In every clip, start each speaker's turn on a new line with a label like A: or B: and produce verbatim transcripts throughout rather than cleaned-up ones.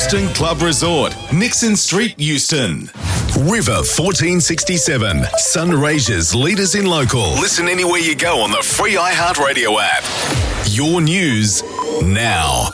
A: Euston Club Resort, Nixon Street, Euston. River fourteen sixty-seven, Sunraysia's leaders in local. Listen anywhere you go on the free iHeartRadio app. Your news now.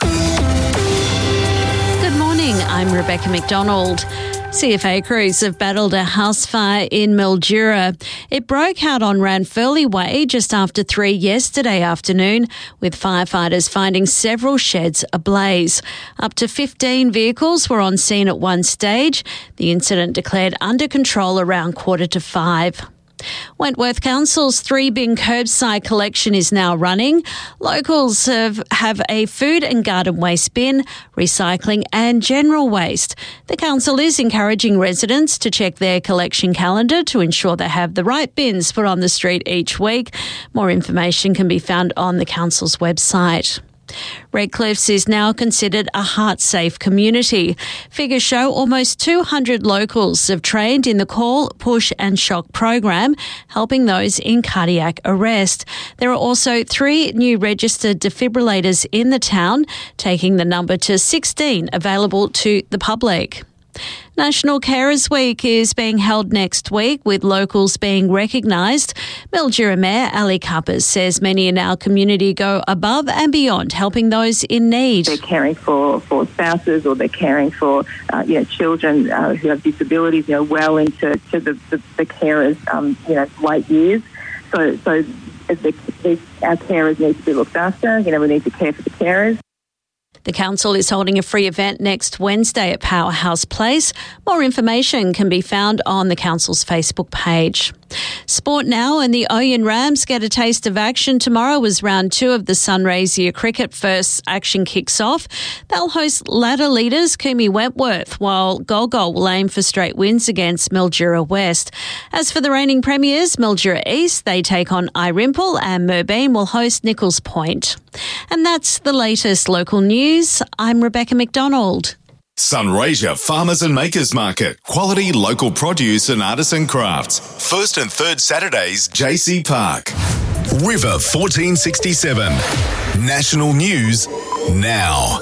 B: Good morning, I'm Rebecca McDonald. C F A crews have battled a house fire in Mildura. It broke out on Ranfurly Way just after three yesterday afternoon, with firefighters finding several sheds ablaze. Up to fifteen vehicles were on scene at one stage. The incident declared under control around quarter to five. Wentworth Council's three-bin curbside collection is now running. Locals have, have a food and garden waste bin, recycling and general waste. The council is encouraging residents to check their collection calendar to ensure they have the right bins put on the street each week. More information can be found on the council's website. Redcliffs is now considered a heart-safe community. Figures show almost two hundred locals have trained in the Call, Push and Shock program, helping those in cardiac arrest. There are also three new registered defibrillators in the town, taking the number to sixteen available to the public. National Carers Week is being held next week, with locals being recognised. Mildura Mayor Ali Kappers says many in our community go above and beyond helping those in need.
C: They're caring for, for spouses, or they're caring for uh, you know, children uh, who have disabilities, you know, well into to the, the, the carers' um, you know, late years. So, so as the, the, our carers need to be looked after. You know, we need to care for the carers.
B: The council is holding a free event next Wednesday at Powerhouse Place. More information can be found on the council's Facebook page. Sport now, and the Oyen Rams get a taste of action tomorrow as round two of the Sunraysia Cricket First action kicks off. They'll host ladder leaders Kumi Wentworth, while Golgol will aim for straight wins against Mildura West. As for the reigning premiers, Mildura East, they take on Irimple, and Merbein will host Nichols Point. And that's the latest local news. I'm Rebecca McDonald.
A: Sunraysia Farmers and Makers Market. Quality local produce and artisan crafts. First and third Saturdays, J C Park. River fourteen sixty-seven. National News now.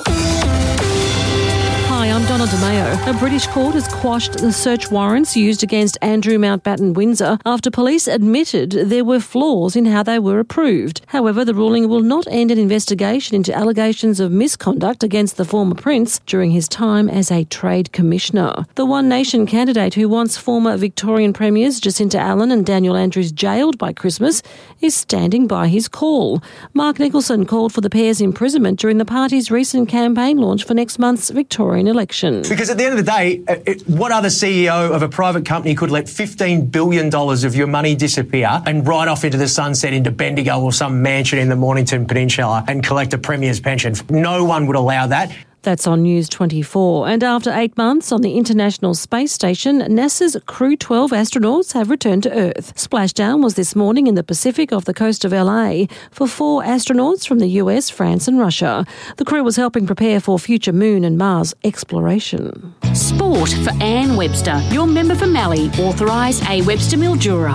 D: Hi, I'm Donna DeMayo. A British court has quashed the search warrants used against Andrew Mountbatten Windsor after police admitted there were flaws in how they were approved. However, the ruling will not end an investigation into allegations of misconduct against the former prince during his time as a trade commissioner. The One Nation candidate who wants former Victorian premiers Jacinta Allen and Daniel Andrews jailed by Christmas is standing by his call. Mark Nicholson called for the pair's imprisonment during the party's recent campaign launch for next month's Victorian election.
E: Because at the end of the day, it, what other C E O of a private company could let fifteen billion dollars of your money disappear and ride off into the sunset into Bendigo or some mansion in the Mornington Peninsula and collect a premier's pension? No one would allow that.
D: That's on News twenty-four. And after eight months on the International Space Station, NASA's Crew twelve astronauts have returned to Earth. Splashdown was this morning in the Pacific off the coast of L A for four astronauts from the U S, France and Russia. The crew was helping prepare for future Moon and Mars exploration.
F: Sport for Anne Webster, your member for Mallee, authorised A Webster Mildura.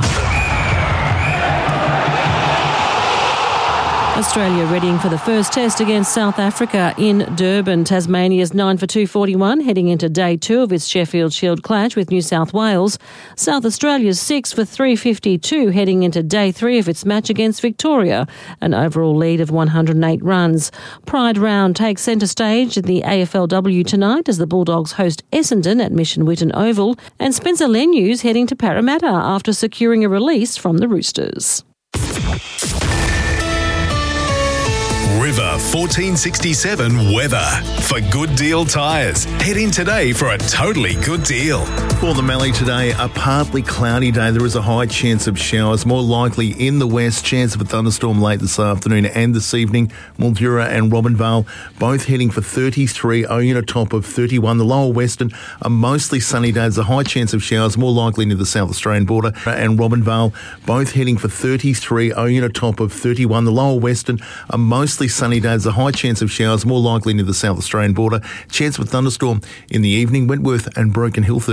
D: Australia readying for the first test against South Africa in Durban. Tasmania's nine for two forty-one heading into day two of its Sheffield Shield clash with New South Wales. South Australia's six for three fifty-two heading into day three of its match against Victoria, an overall lead of one hundred eight runs. Pride Round takes centre stage at the A F L W tonight as the Bulldogs host Essendon at Mission Whitton Oval, and Spencer Lenu's heading to Parramatta after securing a release from the Roosters.
A: River fourteen sixty-seven weather. For Good Deal Tyres, head in today for a totally good deal.
G: For the Mallee today, a partly cloudy day. There is a high chance of showers, more likely in the west. Chance of a thunderstorm late this afternoon and this evening. Mildura and Robinvale both heading for thirty-three, Oyen a top of thirty-one. The lower western, a mostly sunny day. There's a high chance of showers, more likely near the South Australian border. And Robinvale both heading for thirty-three, Oyen a top of thirty-one. The lower western, a mostly sunny day. There's a high chance of showers, more likely near the South Australian border. Chance of a thunderstorm in the evening. Wentworth and Broken Hill